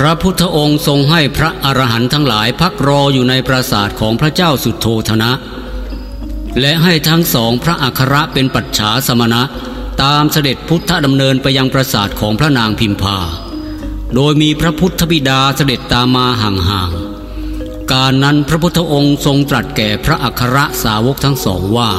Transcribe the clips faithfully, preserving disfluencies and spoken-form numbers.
ระพุทธองค์ทรงให้พระอรหันต์ทั้งหลายพักรออยู่ในปราสาทของพระเจ้าสุโธทนะและให้ทั้งสองพระอัครเป็นปัจฉาสมณะตามเสด็จพุทธดำเนินไปยังปราสาทของพระนางพิมพาโดยมีพระพุทธบิดาเสด็จตามมาห่างๆการนั้นพระพุทธองค์ทรงตรัสแก่พระอัครสาวกทั้งสองว่า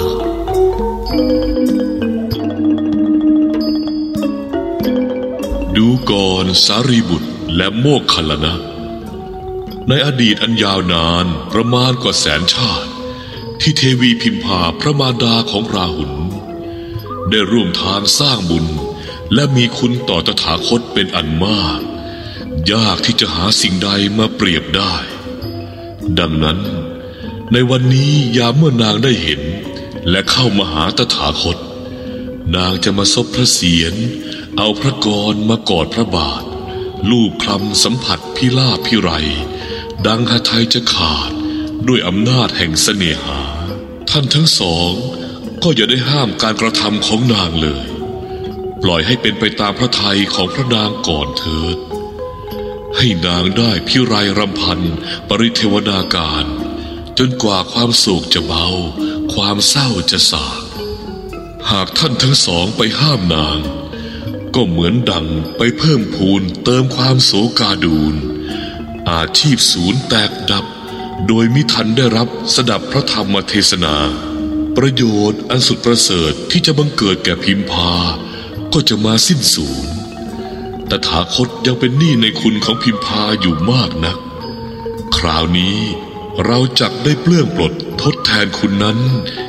ดูก่อนสารีบุตรและโมคคัลลานะในอดีตอันยาวนานประมาณกว่าแสนชาติที่เทวีพิมพาพระมารดาของราหุลได้ร่วมทางสร้างบุญและมีคุณต่อตถาคตเป็นอันมากยากที่จะหาสิ่งใดมาเปรียบได้ดังนั้นในวันนี้ยามเมื่อนางได้เห็นและเข้ามาหาตถาคตนางจะมาซบพระเศียรเอาพระกรมากอดพระบาทลูบคลำสัมผัสพิลาภพิไรดังหทัยจะขาดด้วยอำนาจแห่งเสน่หาท่านทั้งสองก็อย่าได้ห้ามการกระทำของนางเลยปล่อยให้เป็นไปตามพระทัยของพระนางก่อนเถิดให้นางได้พิไรรำพันปริเทวนาการจนกว่าความโศกจะเบาความเศร้าจะสางหากท่านทั้งสองไปห้ามนางก็เหมือนดังไปเพิ่มพูนเติมความโศกาดูนอาชีพศูนย์แตกดับโดยมิทันได้รับสดับพระธรรมเทศนาประโยชน์อันสุดประเสริฐที่จะบังเกิดแก่พิมพาก็จะมาสิ้นสูญตถาคตยังเป็นหนี้ในคุณของพิมพาอยู่มากนักคราวนี้เราจักได้เปลื้องปลดทดแทนคุณนั้น